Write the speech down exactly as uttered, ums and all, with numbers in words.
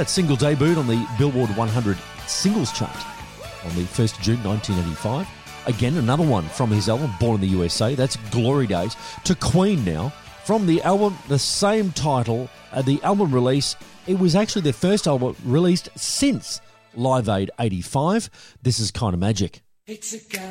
That single debuted on the Billboard one hundred singles chart on the first of June nineteen eighty-five. Again, another one from his album, Born in the U S A. That's Glory Days. To Queen now. From the album, the same title, uh, the album release. It was actually their first album released since Live Aid eighty-five. This is Kind of Magic. It's a kind